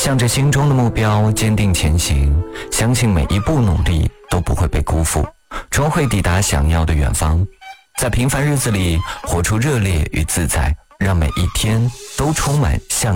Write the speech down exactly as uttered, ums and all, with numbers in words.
向着心中的目标坚定前行，相信每一步努力都不会被辜负，终会抵达想要的远方。在平凡日子里活出热烈与自在，让每一天都充满向